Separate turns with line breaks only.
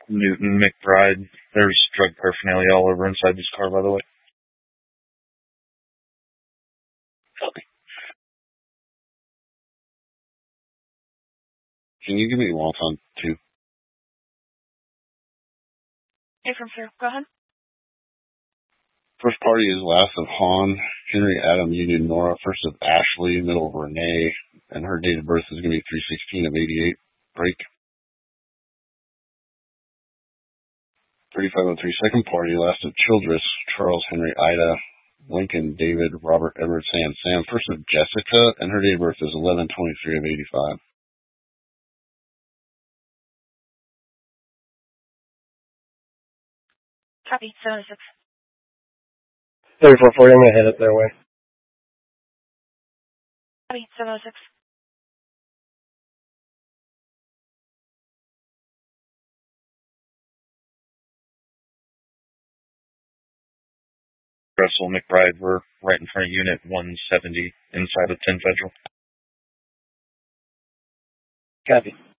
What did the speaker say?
Newton, McBride. There's drug paraphernalia all over inside this car, by the way.
Copy. Can you give me walk on 2?
From here. Go ahead.
First party is last of Han, Henry, Adam, Union, Nora. First of Ashley, middle of Renee, and her date of birth is going to be 3/16 of 88. Break. 3503. Second party, last of Childress, Charles, Henry, Ida, Lincoln, David, Robert, Edward, Sam. First of Jessica, and her date of birth is 11/23 of 85.
Copy. 706.
3440, I'm going to head up their way.
Copy. 706.
Russell, McBride, we're right in front of Unit 170 inside of 10 Federal.
Copy.